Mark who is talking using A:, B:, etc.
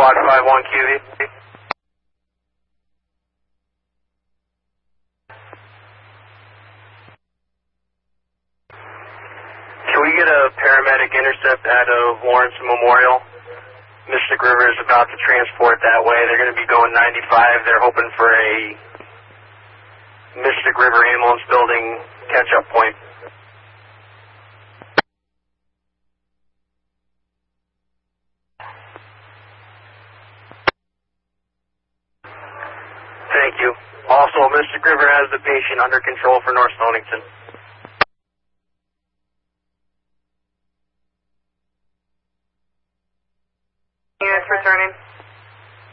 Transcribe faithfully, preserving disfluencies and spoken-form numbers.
A: Quad five one Q V. Can we get a paramedic intercept out of Lawrence Memorial? Mystic River is about to transport that way. They're going to be going ninety-five. They're hoping for a Mystic River ambulance building catch-up point. Thank you. Also, Mystic River has the patient under control for North Stonington.